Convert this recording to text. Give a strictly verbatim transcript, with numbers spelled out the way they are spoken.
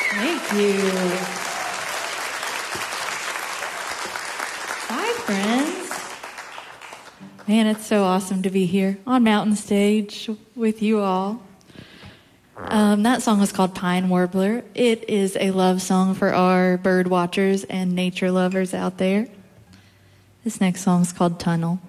Thank you. Hi, friends. Man, it's so awesome to be here on Mountain Stage with you all. Um, that song was called Pine Warbler. It is a love song for our bird watchers and nature lovers out there. This next song is called Tunnel.